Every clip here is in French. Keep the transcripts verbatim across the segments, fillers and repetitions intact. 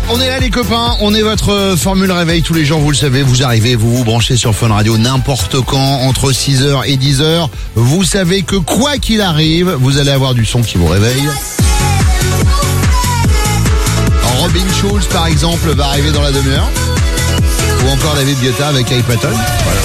On est là les copains, on est votre formule réveil tous les jours, vous le savez, vous arrivez, vous vous branchez sur Fun Radio n'importe quand, entre six heures et dix heures. Vous savez que quoi qu'il arrive, vous allez avoir du son qui vous réveille. Robin Schulz par exemple va arriver dans la demi-heure. Ou encore David Guetta avec Kate Patton. Voilà.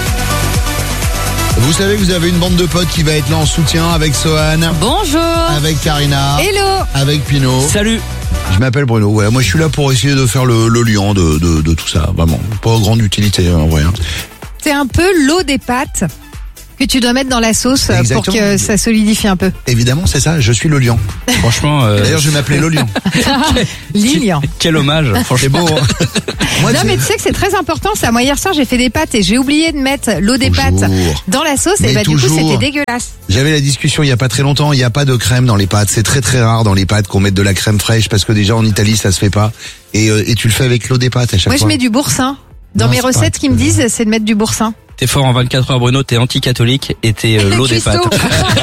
Vous savez que vous avez une bande de potes qui va être là en soutien avec Sohan. Bonjour. Avec Karina. Hello. Avec Pino. Salut. Je m'appelle Bruno. Voilà, moi je suis là pour essayer de faire le, le lien de, de, de tout ça. Vraiment, pas grande utilité en vrai. C'est un peu l'eau des pâtes que tu dois mettre dans la sauce. Exactement. Pour que ça solidifie un peu. Évidemment, c'est ça. Je suis le lion. Franchement. Euh... D'ailleurs, je vais m'appeler le lion. Lilian. Quel hommage. C'est beau. Hein. Moi, non, mais tu sais que c'est très important ça. Moi, hier soir, j'ai fait des pâtes et j'ai oublié de mettre l'eau des toujours. pâtes dans la sauce. Mais et bah, toujours. du coup, c'était dégueulasse. J'avais la discussion il y a pas très longtemps. Il n'y a pas de crème dans les pâtes. C'est très très rare dans les pâtes qu'on mette de la crème fraîche parce que déjà en Italie, ça se fait pas. Et, euh, et tu le fais avec l'eau des pâtes à chaque Moi, fois. Moi, je mets du boursin. Dans non, mes recettes, qui me disent, c'est de mettre du boursin. T'es fort en vingt-quatre heures, Bruno, t'es anti-catholique et t'es euh, l'eau des pâtes.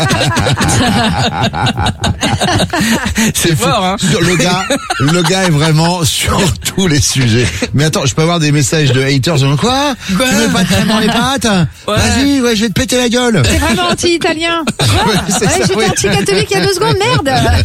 C'est fort, hein. Le gars, le gars est vraiment sur tous les sujets. Mais attends, je peux avoir des messages de haters de quoi? Quoi? Tu mets pas de crème dans les pâtes? Ouais. Vas-y, ouais, je vais te péter la gueule. C'est vraiment anti-italien. Ouais, ouais, j'étais oui. anti-catholique il y a deux secondes, merde.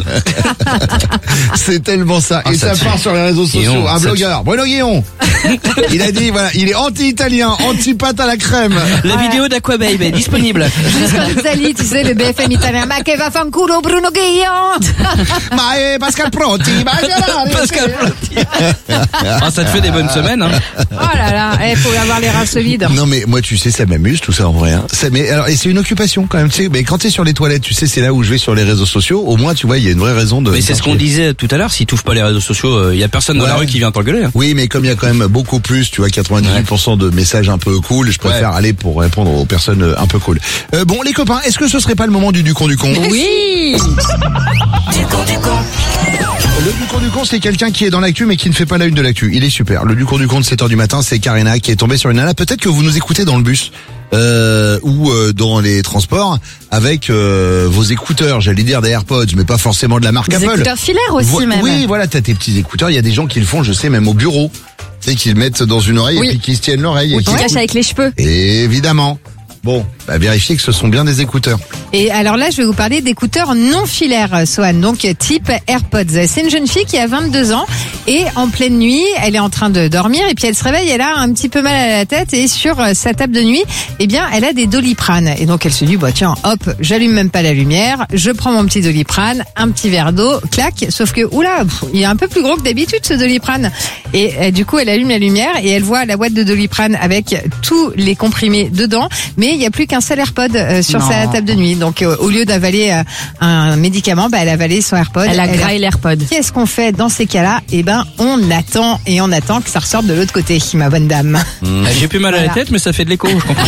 C'est tellement ça. Ah, et ça, ça part sur les réseaux sociaux. Guillon, un blogueur, te... Bruno Guillon. Il a dit, voilà, il est anti-italien, anti-pâte à la crème. La ouais. vidéo d'Aquababe est disponible. Juste comme Zali, tu sais, le B F M italien. Ma che va fanculo Bruno Guillon. Ma eh, Pascal Protti. Pascal Protti. Ah, ça te fait des bonnes semaines, hein. Oh là là, il eh, faut avoir les reins solides. Non mais moi tu sais, ça m'amuse tout ça en vrai. Hein. Ça, mais alors, et c'est une occupation quand même. Tu sais, mais quand t'es sur les toilettes, tu sais, c'est là où je vais sur les réseaux sociaux. Au moins, tu vois, il y a une vraie raison de. Mais c'est ce qu'on disait tout à l'heure. Si t'ouvres pas les réseaux sociaux, il euh, y a personne dans ouais. la rue qui vient t'engueuler. Hein. Oui, mais comme il y a quand même beaucoup plus, tu vois, quatre-vingt-dix-huit pour cent ouais. de messages un peu cool, je préfère ouais. aller pour répondre aux personnes un peu cool. Euh, bon, les copains, est-ce que ce serait pas le moment du du con du con? Oui. Du con du con. Le du con du con, c'est quelqu'un qui est dans l'actu mais qui ne fait pas la une de l'actu. Il est super. Le du con du con de sept heures du matin, c'est Karina qui est tombée sur une nana. Peut-être que vous nous écoutez dans le bus euh, ou euh, dans les transports avec euh, vos écouteurs, j'allais dire des AirPods, mais pas forcément de la marque des Apple. Des écouteurs filaires aussi Vo- même. Oui, voilà, t'as tes petits écouteurs. Il y a des gens qui le font, je sais, même au bureau. Tu sais, qu'ils le mettent dans une oreille oui. et puis qu'ils se tiennent l'oreille. Ou qui tu caches avec les cheveux. Évidemment. Bon, bah vérifiez que ce sont bien des écouteurs. Et alors là, je vais vous parler d'écouteurs non filaires, Sohan, donc type AirPods. C'est une jeune fille qui a vingt-deux ans et en pleine nuit, elle est en train de dormir et puis elle se réveille, elle a un petit peu mal à la tête et sur sa table de nuit, eh bien, elle a des Doliprane. Et donc elle se dit, bah tiens, hop, j'allume même pas la lumière, je prends mon petit Doliprane, un petit verre d'eau, clac. Sauf que, oula, pff, il est un peu plus gros que d'habitude ce Doliprane. Et, et du coup, elle allume la lumière et elle voit la boîte de Doliprane avec tous les comprimés dedans, mais il n'y a plus qu'un seul AirPod euh, sur non. sa table de nuit. Donc euh, au lieu d'avaler euh, un médicament, bah, elle a avalé son AirPod. Elle a graillé l'AirPod. Qu'est-ce qu'on fait dans ces cas-là? Eh ben, on attend et on attend que ça ressorte de l'autre côté, ma bonne dame. Mmh. J'ai plus mal voilà. à la tête, mais ça fait de l'écho, je comprends.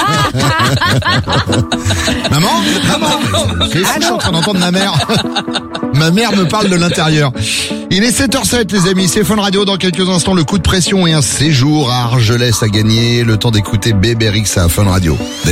Maman, maman, je suis en train d'entendre ma mère. Ma mère me parle de l'intérieur. Il est sept heures sept les amis, c'est Fun Radio. Dans quelques instants, le coup de pression et un séjour à Argelès à gagner. Le temps d'écouter Bébé Rix à Fun Radio.